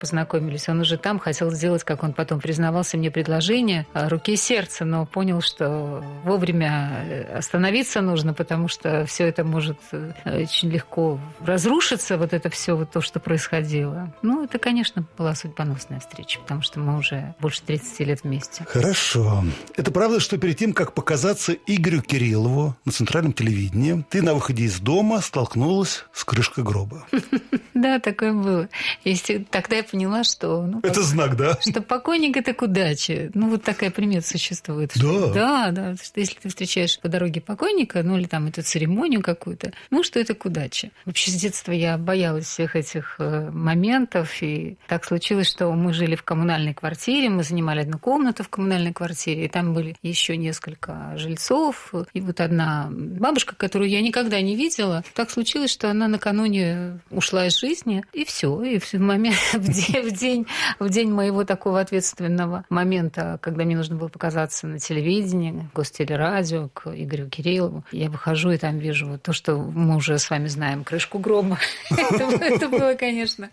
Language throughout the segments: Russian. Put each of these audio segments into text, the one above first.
познакомились. Он уже там хотел сделать, как он потом признавался мне, предложение руки и сердца, но понял, что вовремя остановиться нужно, потому что все это может очень легко разрушиться, вот это все, вот то, что происходило. Ну, это, конечно, была судьбоносная встреча, потому что мы уже больше 30 лет вместе. Хорошо. Это правда, что перед тем, как показаться Игорю Кириллову на центральном телевидении, ты на выходе из дома столкнулась с крышкой гроба? Да, такое было. Тогда я поняла, что... Это знак, да? Что покойник – это к удаче. Ну, вот такая примета существует. Да? Да. Что если ты встречаешь по дороге покойника, ну, или там эту церемонию какую-то, ну, что это к удаче. Вообще, с детства я боялась всех этих моментов. И так случилось, что мы жили в коммунальной квартире, мы занимали одну комнату в коммунальной квартире, и там были еще несколько жильцов. И вот одна бабушка, которую я никогда не видела, так случилось, что она накануне ушла из жизни, и все. И в день моего такого ответственного момента, когда мне нужно было показаться на телевидении, гостелерадио, к Игорю Кириллову, я выхожу и там вижу вот то, что мы уже с вами знаем, крышку гроба. Это было, конечно,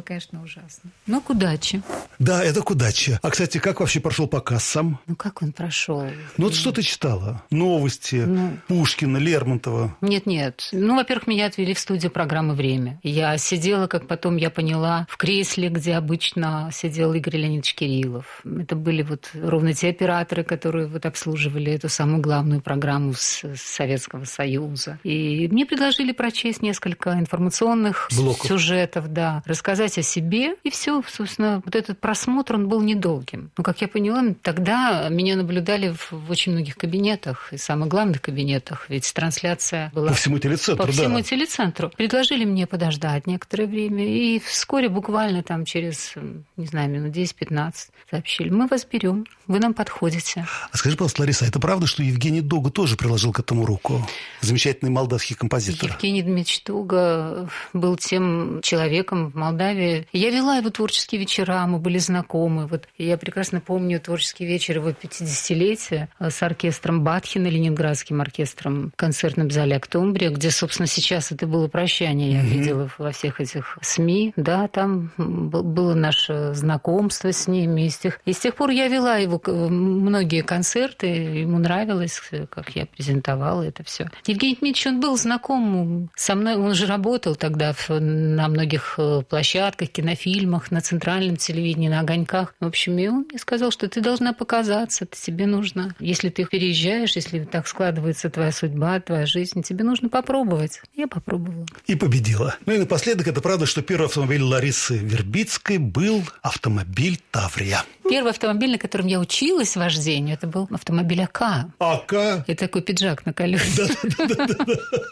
ужасно. Но к удаче. Да, это к удаче. А, кстати, как вообще прошел показ сам? Ну, как он прошел? Ну, вот что ты читала? Новости, Пушкина, Лермонтова? Нет. Ну, во-первых, меня отвели в студию программы «Время». Я сидела, как потом я поняла, в кресле, где обычно сидел Игорь Леонидович Кириллов. Это были вот ровно те операторы, которые вот обслуживали эту самую главную программу с Советского Союза. И мне предложили прочесть несколько информационных сюжетов, да, рассказать о себе, и все, собственно, вот этот просмотр, он был недолгим. Но, как я поняла, тогда меня наблюдали в очень многих кабинетах, и самых главных кабинетах, ведь трансляция была... По всему телецентру, По всему телецентру. Предложили мне подождать некоторое время, и вскоре, буквально там через, не знаю, минут 10-15, сообщили: мы вас берем, вы нам подходите. А скажи, пожалуйста, Лариса, это правда, что Евгений Дога тоже приложил к этому руку? Замечательный молдавский композитор. Евгений Дмитриевич Дога был тем человеком в Молдавии. Я вела его творческие вечера, мы были знакомы. Вот я прекрасно помню творческий вечер его 50-летия с оркестром Батхина, ленинградским оркестром, в концертном зале «Октомбрия», где, собственно, сейчас это было прощание. Я видела во всех этих СМИ. Да, там было наше знакомство с ними. И с тех пор я вела его многие концерты. Ему нравилось, как я презентовала это все. Евгений Дмитриевич, он был знаком со мной. Он же работал тогда на многих площадках, кинофильмах, на центральном телевидении, на «Огоньках». В общем, и он мне сказал, что ты должна показаться, тебе нужно. Если ты переезжаешь, если так складывается твоя судьба, твоя жизнь, тебе нужно попробовать. Я попробовала. И победила. Ну и напоследок, это правда, что первый автомобиль Ларисы Вербицкой был автомобиль «Таврия». Первый автомобиль, на котором я училась вождению, это был автомобиль АК. АК? Это такой пиджак на колесах. Да.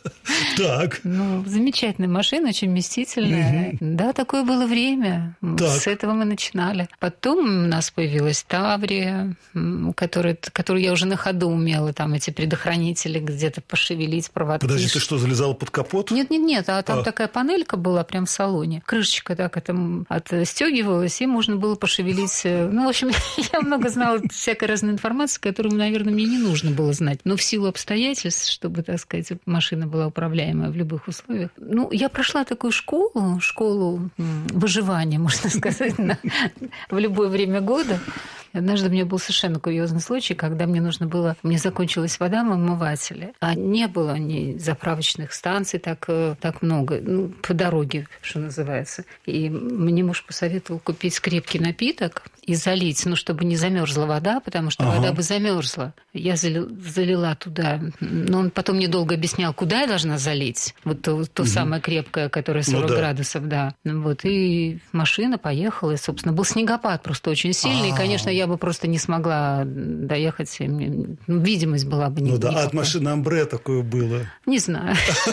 Так. Ну, замечательная машина, очень вместительная. Да, такое было время. С этого мы начинали. Потом у нас появилась «Таврия», которую я уже на ходу умела, там эти предохранители где-то пошевелить, проводки. Подожди, ты что, залезала под капот? Нет, а там такая панелька была прям в салоне. Крышечка так это отстегивалась, и можно было пошевелить. Ну, в общем, я много знала всякой разной информации, которую, наверное, мне не нужно было знать. Но в силу обстоятельств, чтобы, так сказать, машина была управляемая в любых условиях. Ну, я прошла такую школу выживания, можно сказать, в любое время года. Однажды у меня был совершенно курьезный случай, когда мне закончилась вода в омывателе, а не было ни заправочных станций так много, по дороге, что называется. И мне муж посоветовал купить крепкий напиток и залить, чтобы не замерзла вода, потому что вода бы замерзла. Я залила туда, но он потом мне долго объяснял, куда я должна залить. Вот то самое крепкое, которое 40 градусов, да. Вот, и машина поехала, и, собственно, был снегопад просто очень сильный, и, конечно, я бы просто не смогла доехать, видимость была бы никакой. А от машины «Амбре» такое было? Не знаю.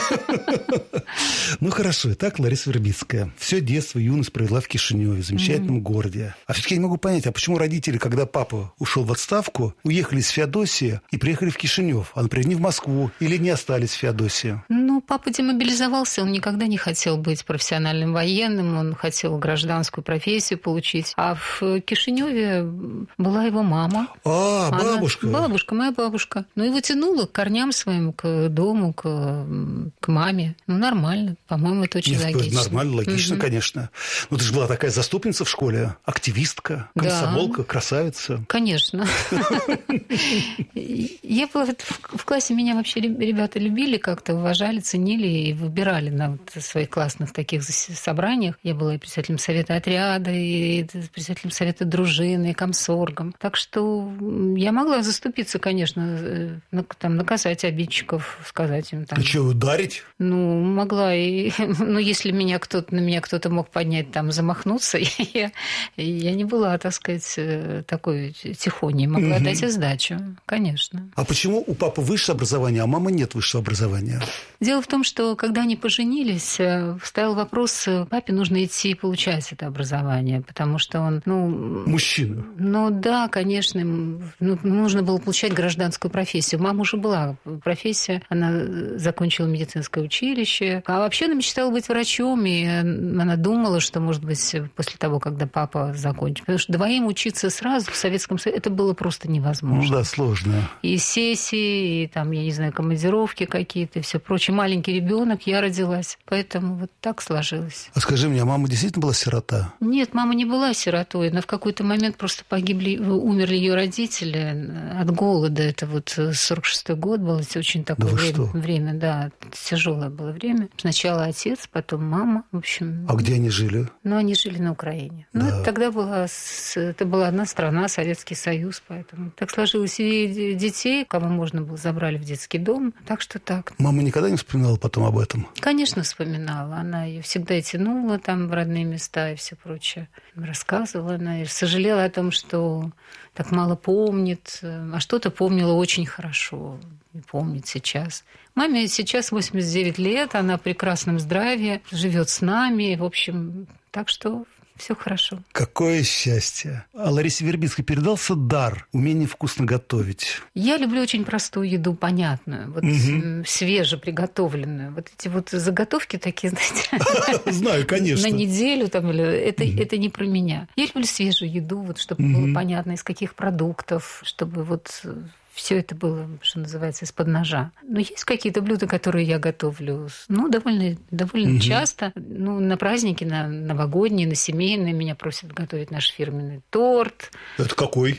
Ну, хорошо. Итак, Лариса Вербицкая все детство, юность провела в Кишиневе, в замечательном городе. А все-таки я не могу понять, а почему родители, когда папа ушел в отставку, уехали из Феодосии и приехали в Кишинев, а, например, не в Москву или не остались в Феодосии? Ну, папа демобилизовался, он никогда не хотел быть профессиональным военным, он хотел гражданскую профессию получить. А в Кишиневе была его мама. Бабушка. Моя бабушка. Ну, его тянуло к корням своим, к дому, к маме. Ну, нормально. По-моему, это очень логично. Нормально, логично, конечно. Ну, ты же была такая заступница в школе, активистка, комсомолка, красавица. Конечно. Я была в классе, меня вообще ребята любили, как-то уважали, ценили и выбирали на своих классных таких собраниях. Я была и председателем совета отряда, и председателем совета дружины, и комсоргом. Так что я могла заступиться, конечно, наказать обидчиков, сказать им там. Ты что, ударить? Ну, могла. Ну, если на меня кто-то мог поднять, там, замахнуться, я не была, так сказать, такой тихоней. Могла дать и сдачу, конечно. А почему у папы высшее образование, а мамы нет высшего образования? Дело в том, что когда они поженились, стоял вопрос, папе нужно идти получать это образование, потому что он, Мужчина. Ну, да, конечно, нужно было получать гражданскую профессию. Мама уже была профессия, она закончила медицинское училище, а вообще она мечтала быть врачом, и она думала, что, может быть, после того, когда папа закончит. Потому что двоим учиться сразу в Советском Союзе, это было просто невозможно. Ну да, сложно. И сессии, и там, я не знаю, командировки какие-то, и все прочее. Маленький ребенок, я родилась. Поэтому вот так сложилось. А скажи мне, а мама действительно была сирота? Нет, мама не была сиротой. Она в какой-то момент просто умерли ее родители от голода. Это вот 46-й год был, это очень такое время, да, тяжелое было время. Сначала отец, потом мама, в общем. А где они жили? Ну, они жили на Украине. Да. Ну, тогда это была одна страна, Советский Союз, поэтому так сложилось. И детей, кого можно было, забрали в детский дом. Так что так. Мама никогда не вспоминала потом об этом? Конечно, вспоминала. Она ее всегда тянула там в родные места и все прочее. Рассказывала она и сожалела о том, что так мало помнит, а что-то помнила очень хорошо. И помнит сейчас. Маме сейчас 89 лет, она в прекрасном здравии, живет с нами. В общем, так что все хорошо. Какое счастье. А Ларисе Вербицкой передался дар, умение вкусно готовить. Я люблю очень простую еду, понятную, вот свежеприготовленную. Вот эти вот заготовки такие, знаете. Знаю, конечно. На неделю там, это не про меня. Я люблю свежую еду, вот, чтобы было понятно, из каких продуктов, чтобы вот все это было, что называется, из-под ножа. Но есть какие-то блюда, которые я готовлю, довольно часто. Ну, на праздники, на новогодние, на семейные меня просят готовить наш фирменный торт. Это какой?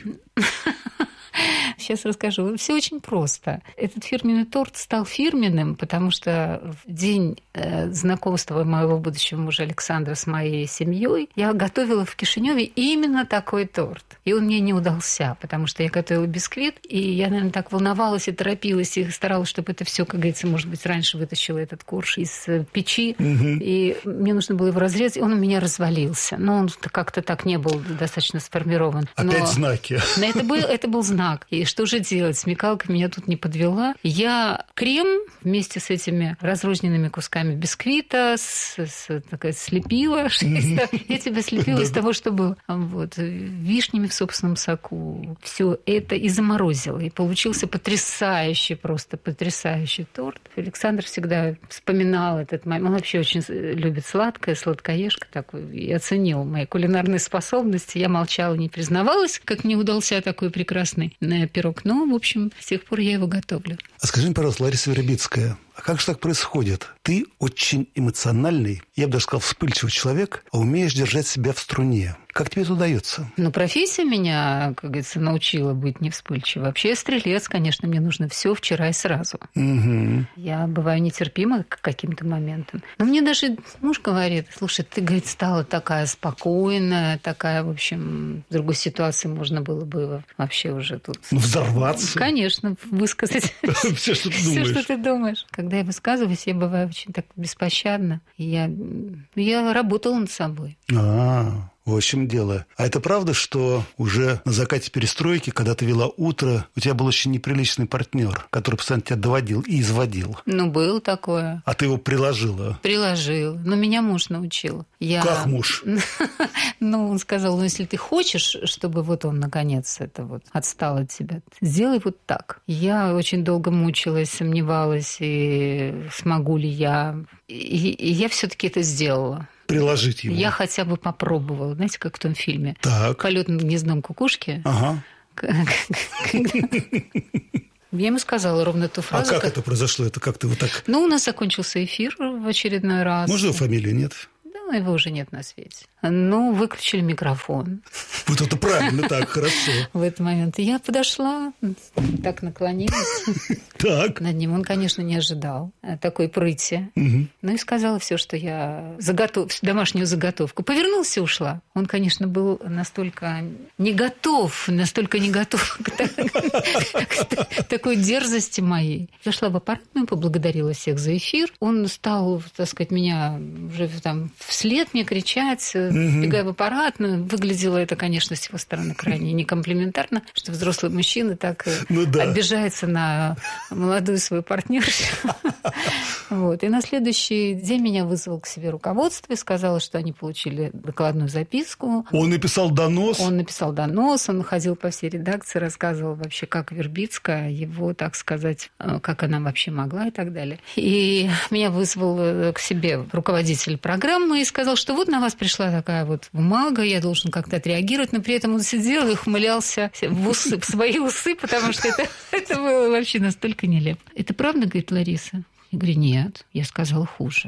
Сейчас расскажу. Все очень просто. Этот фирменный торт стал фирменным, потому что в день знакомства моего будущего мужа Александра с моей семьей я готовила в Кишиневе именно такой торт. И он мне не удался, потому что я готовила бисквит, и я, наверное, так волновалась и торопилась, и старалась, чтобы это все, как говорится, может быть, раньше вытащила этот корж из печи, и мне нужно было его разрезать, и он у меня развалился. Но он как-то так не был достаточно сформирован. Опять знаки. Это был знак. И что же делать? Смекалка меня тут не подвела. Я крем вместе с этими разрозненными кусками бисквита слепила. Я тебя слепила из того, что было. Вот. Вишнями в собственном соку. Все это и заморозила. И получился потрясающий торт. Александр всегда вспоминал этот момент. Он вообще очень любит сладкое, сладкоежка такой. И оценил мои кулинарные способности. Я молчала, не признавалась, как мне удался такой прекрасный пирог. Но, в общем, с тех пор я его готовлю. А скажи мне, пожалуйста, Лариса Вербицкая, а как же так происходит? Ты очень эмоциональный, я бы даже сказал, вспыльчивый человек, а умеешь держать себя в струне. Как тебе это удается? Ну, профессия меня, как говорится, научила быть не вспыльчивой. Вообще, я стрелец, конечно, мне нужно все вчера и сразу. Я бываю нетерпима к каким-то моментам. Но мне даже муж говорит: слушай, ты, говорит, стала такая спокойная, такая, в общем, в другой ситуации можно было бы вообще уже тут... Взорваться? Конечно, высказать все, что ты думаешь. Все, что ты думаешь. Когда я высказываюсь, я бываю очень так беспощадна. Я работала над собой. В общем дело. А это правда, что уже на закате перестройки, когда ты вела «Утро», у тебя был очень неприличный партнер, который постоянно тебя доводил и изводил? Ну, было такое. А ты его приложила? Приложила. Но меня муж научил. Как муж? Ну, он сказал, если ты хочешь, чтобы вот он, наконец, это вот отстал от тебя, сделай вот так. Я очень долго мучилась, сомневалась, и смогу ли я. И я все-таки это сделала. Приложить его? Я хотя бы попробовала. Знаете, как в том фильме? Так. «Полет над гнездом кукушки». Ага. Я ему сказала ровно ту фразу. А как это произошло? Это как ты вот так... Ну, у нас закончился эфир в очередной раз. Можно фамилию, нет? Да, его уже нет на свете. Ну, выключили микрофон. Вот это правильно, так, хорошо. В этот момент я подошла, так наклонилась над ним. Он, конечно, не ожидал такой прыти. Ну и сказала все, что я домашнюю заготовку. Повернулся и ушла. Он, конечно, был настолько не готов к такой дерзости моей. Зашла в аппаратную, поблагодарила всех за эфир. Он стал, так сказать, меня уже там вслед мне кричать, бегая в аппаратную. Выглядело это, конечно, с его стороны крайне некомплиментарно, что взрослый мужчина так обижается на молодую свою партнершу. Вот. И на следующий день меня вызвал к себе руководство и сказал, что они получили докладную записку. Он написал донос? Он написал донос, он ходил по всей редакции, рассказывал вообще, как Вербицкая, его, так сказать, как она вообще могла и так далее. И меня вызвал к себе руководитель программы и сказал, что вот на вас пришла такая вот бумага, я должен как-то отреагировать, но при этом он сидел и ухмылялся в свои усы, потому что это было вообще настолько нелепо. Это правда, говорит Лариса? Я говорю, нет, я сказала хуже.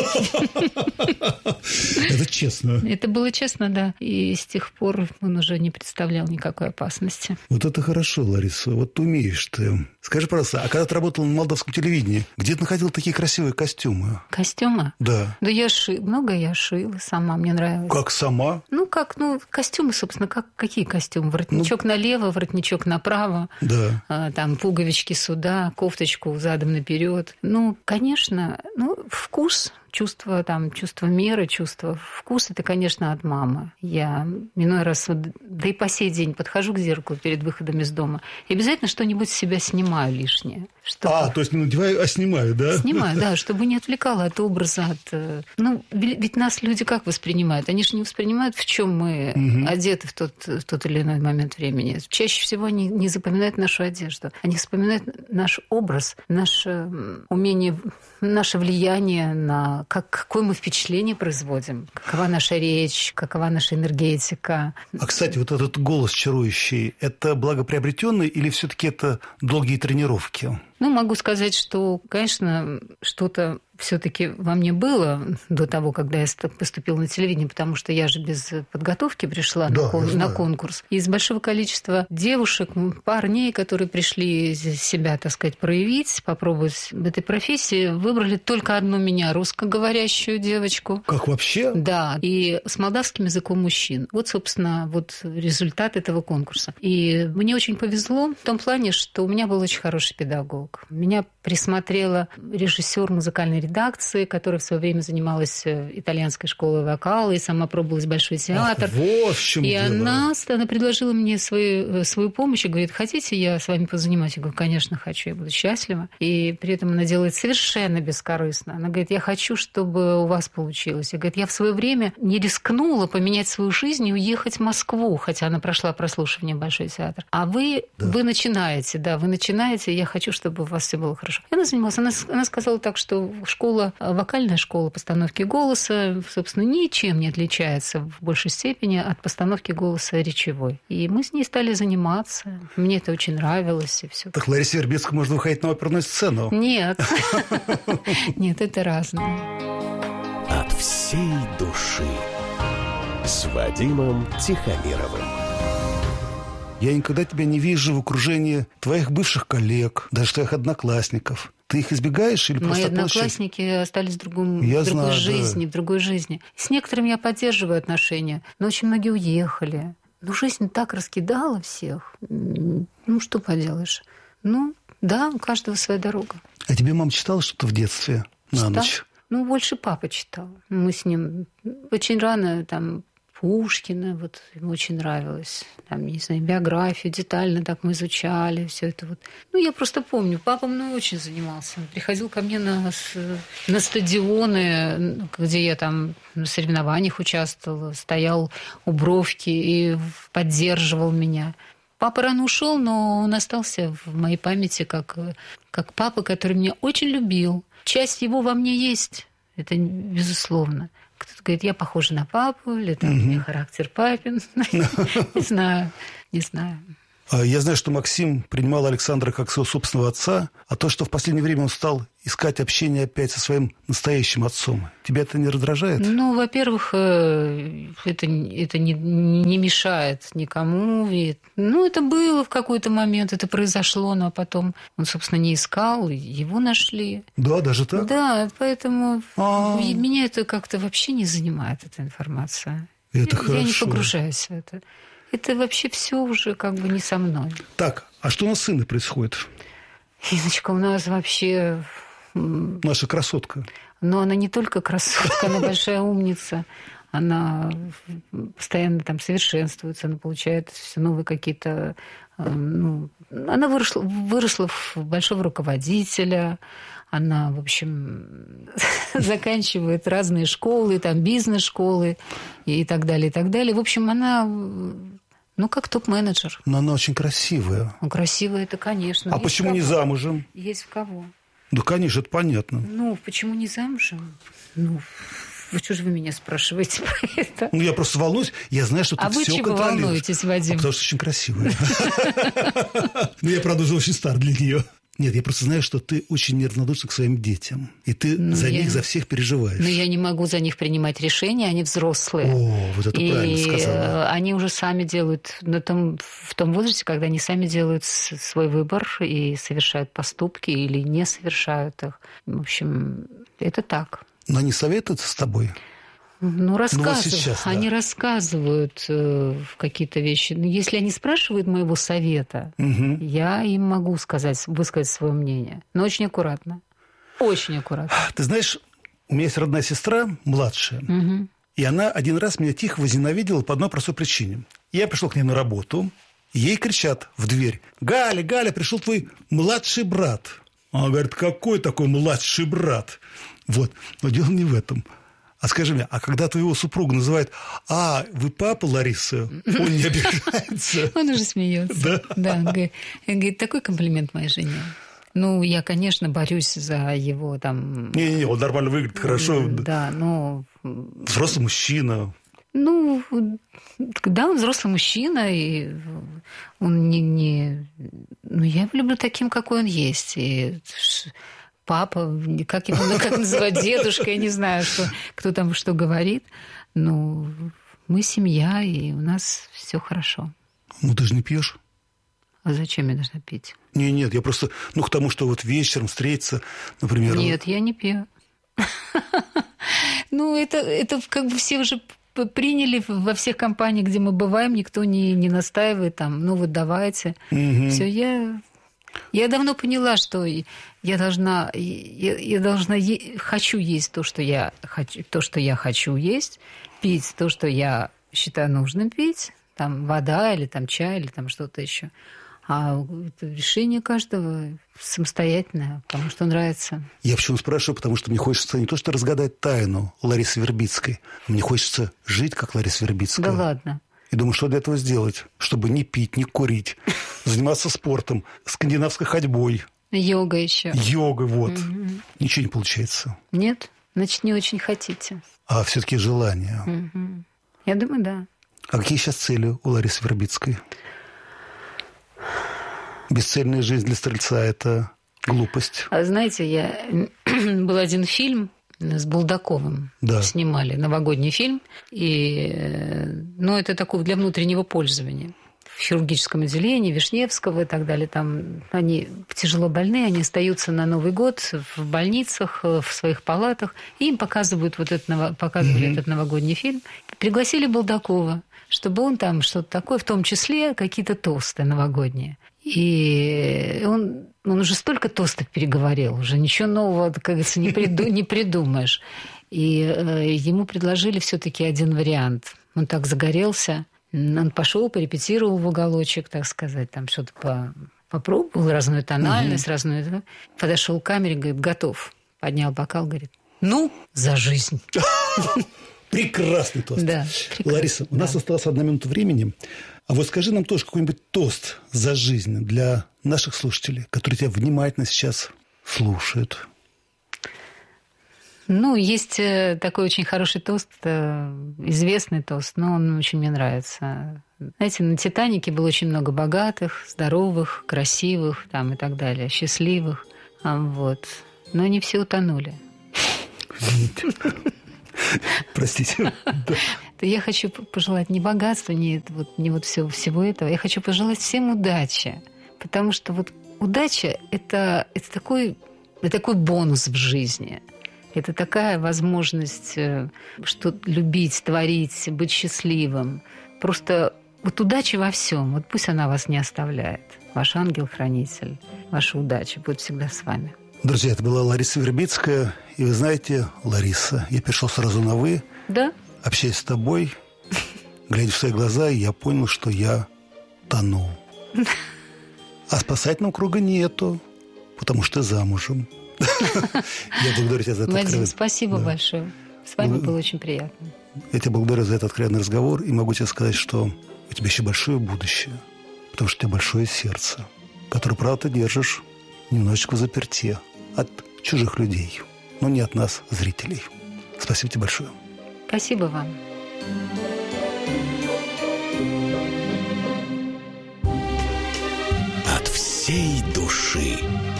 Это честно. Это было честно, да. И с тех пор он уже не представлял никакой опасности. Вот это хорошо, Лариса. Вот ты умеешь ты. Скажи, пожалуйста, а когда ты работала на молдавском телевидении, где ты находила такие красивые костюмы? Костюмы? Да. Да я много я шила сама, мне нравилось. Как сама? Костюмы, собственно, какие костюмы? Воротничок налево, воротничок направо. Да. Там пуговички сюда, кофточку задом наперед. Конечно, вкус, чувство меры, чувство вкуса, это, конечно, от мамы. Я иной раз, да и по сей день подхожу к зеркалу перед выходом из дома и обязательно что-нибудь с себя снимаю лишнее. То есть не надеваю, а снимаю, да? Снимаю, да, чтобы не отвлекало от образа. Ведь нас люди как воспринимают? Они же не воспринимают, в чем мы одеты в тот или иной момент времени. Чаще всего они не запоминают нашу одежду. Они вспоминают наш образ, наше умение, наше влияние на какое мы впечатление производим, какова наша речь, какова наша энергетика. А, кстати, вот этот голос чарующий, это благоприобретенный или все-таки это долгие тренировки? Могу сказать, что, конечно, что-то все-таки во мне было до того, когда я поступила на телевидение, потому что я же без подготовки пришла на конкурс. Из большого количества девушек, парней, которые пришли себя, так сказать, проявить, попробовать в этой профессии, выбрали только одну меня, русскоговорящую девочку. Как вообще? Да, и с молдавским языком мужчин. Вот, собственно, результат этого конкурса. И мне очень повезло в том плане, что у меня был очень хороший педагог. Меня присмотрела режиссер музыкальной редакции, которая в свое время занималась итальянской школой вокала и сама пробовалась в Большой театр. Вот в чем дело. Она предложила мне свою помощь и говорит, хотите, я с вами позанимаюсь? Я говорю, конечно, хочу, я буду счастлива. И при этом она делает совершенно бескорыстно. Она говорит, я хочу, чтобы у вас получилось. Я говорю, я в свое время не рискнула поменять свою жизнь и уехать в Москву, хотя она прошла прослушивание в Большой театр. А вы начинаете, я хочу, чтобы у вас все было хорошо. И она занималась. Она сказала так, что вокальная школа постановки голоса, собственно, ничем не отличается в большей степени от постановки голоса речевой. И мы с ней стали заниматься. Мне это очень нравилось. И все. Так Ларисе Вербицкой можно выходить на оперную сцену? Нет. Нет, это разное. От всей души с Вадимом Тихомировым. Я никогда тебя не вижу в окружении твоих бывших коллег, даже твоих одноклассников. Ты их избегаешь или просто... Мои одноклассники остались в другой жизни. С некоторыми я поддерживаю отношения, но очень многие уехали. Жизнь так раскидала всех. Что поделаешь? Да, у каждого своя дорога. А тебе мама читала что-то в детстве на ночь? Больше папа читал. Мы с ним очень рано, Пушкина, вот ему очень нравилось. Там, не знаю, биографию детально так мы изучали, все это вот. Ну, я просто помню, папа мной очень занимался. Он приходил ко мне на стадионы, где я там на соревнованиях участвовала, стоял у бровки и поддерживал меня. Папа рано ушел, но он остался в моей памяти как папа, который меня очень любил. Часть его во мне есть, это безусловно. Кто-то говорит, я похожа на папу, или там у меня характер папин. Не знаю. Я знаю, что Максим принимал Александра как своего собственного отца, а то, что в последнее время он стал искать общение опять со своим настоящим отцом, тебя это не раздражает? Ну, во-первых, это не мешает никому. Ну, это было в какой-то момент, это произошло, но потом он, собственно, не искал, его нашли. Да, даже так? Да, поэтому меня это как-то вообще не занимает, эта информация. Это хорошо. Я не погружаюсь в это. Это вообще все уже как бы не со мной. Так, а что у нас с сыном происходит? Инночка у нас вообще... Наша красотка. Но она не только красотка, она большая умница. Она постоянно там совершенствуется, она получает все новые какие-то... она выросла в большого руководителя. Она, в общем, заканчивает разные школы, там бизнес-школы и так далее, и так далее. В общем, она, как топ-менеджер. Но она очень красивая. Ну, красивая это, конечно. А почему не замужем? Есть в кого? Да, конечно, это понятно. Почему не замужем? Что же вы меня спрашиваете про это? Я просто волнуюсь. Я знаю, что ты все контролируешь. А вы чего волнуетесь, Вадим? Потому что очень красивая. Я, правда, уже очень стар для нее. Нет, я просто знаю, что ты очень неравнодушна к своим детям. И ты них, за всех переживаешь. Но я не могу за них принимать решения, они взрослые. О, вот это правильно сказала. И они уже сами делают, в том возрасте, когда они сами делают свой выбор и совершают поступки или не совершают их. В общем, это так. Но они советуются с тобой? Рассказывают. Вот сейчас, да. Они рассказывают какие-то вещи. Но если они спрашивают моего совета, я им могу высказать свое мнение. Но очень аккуратно. Очень аккуратно. Ты знаешь, у меня есть родная сестра, младшая. И она один раз меня тихо возненавидела по одной простой причине. Я пришел к ней на работу, и ей кричат в дверь: Галя, пришел твой младший брат. Она говорит: какой такой младший брат? Вот. Но дело не в этом. А скажи мне, а когда твоего супруга называют: вы папа Ларисы, он не обижается? Он уже смеется. Да, он говорит, такой комплимент моей жене. Я, конечно, борюсь за его там... Не, он нормально выглядит, хорошо. Да, но... Взрослый мужчина. Да, он взрослый мужчина, и он не... я его люблю таким, какой он есть, и... Папа, как называть, дедушка, я не знаю, кто там что говорит. Мы семья, и у нас все хорошо. Ты же не пьешь? А зачем я должна пить? Нет, я просто, к тому, что вот вечером встретиться, например... Нет, я не пью. Это как бы все уже приняли во всех компаниях, где мы бываем, никто не настаивает там, давайте. Все, я давно поняла, что я должна хочу есть то, что я хочу есть, пить то, что я считаю нужным пить, там вода или там чай или там что-то еще. А это решение каждого самостоятельное, потому что нравится. Я почему спрашиваю, потому что мне хочется не то, что разгадать тайну Ларисы Вербицкой, мне хочется жить, как Лариса Вербицкая. Да ладно. И думаю, что для этого сделать, чтобы не пить, не курить, заниматься спортом, скандинавской ходьбой. Йога еще. Йога, вот. Ничего не получается. Нет? Значит, не очень хотите. А все-таки желание. Я думаю, да. А какие сейчас цели у Ларисы Вербицкой? Бесцельная жизнь для стрельца – это глупость. Знаете, был один фильм с Булдаковым. Да. Снимали новогодний фильм. Это такое для внутреннего пользования. В хирургическом отделении Вишневского и так далее. Там они тяжело больные, они остаются на Новый год в больницах, в своих палатах. И им показывали этот новогодний фильм. Пригласили Булдакова, чтобы он там что-то такое, в том числе какие-то тосты новогодние. И он уже столько тостов переговорил, уже ничего нового, как говорится, не придумаешь. И ему предложили все-таки один вариант. Он так загорелся. Он пошел, порепетировал в уголочек, так сказать, там что-то попробовал, разную тональность, разную... Подошел к камере, говорит, готов. Поднял бокал, говорит, ну, за жизнь. Прекрасный тост. Да, прекрасно. Лариса, у нас осталась 1 минута времени. А вот скажи нам тоже какой-нибудь тост за жизнь для наших слушателей, которые тебя внимательно сейчас слушают. Ну, есть такой очень хороший тост, известный тост, но он очень мне нравится. Знаете, на «Титанике» было очень много богатых, здоровых, красивых там, и так далее, счастливых. Вот. Но не все утонули. Простите. Я хочу пожелать не богатства, не вот всего этого. Я хочу пожелать всем удачи. Потому что вот удача – это такой бонус в жизни. Это такая возможность что любить, творить, быть счастливым. Просто вот удача во всем. Вот пусть она вас не оставляет. Ваш ангел-хранитель, ваша удача будет всегда с вами. Друзья, это была Лариса Вербицкая. И вы знаете, Лариса, я перешел сразу на «вы». Да? Общаясь с тобой, глядя в свои глаза, я понял, что я тону. А спасательного круга нету, потому что ты замужем. Я благодарю тебя за это. Вадим, спасибо большое. С вами было очень приятно. Я тебя благодарю за этот откровенный разговор. И могу тебе сказать, что у тебя еще большое будущее. Потому что у тебя большое сердце, которое, правда, ты держишь немножечко в заперти от чужих людей, но не от нас, зрителей. Спасибо тебе большое. Спасибо вам. От всей души.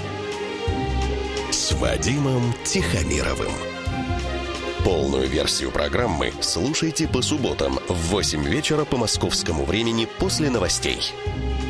С Вадимом Тихомировым. Полную версию программы слушайте по субботам в 8 вечера по московскому времени после новостей.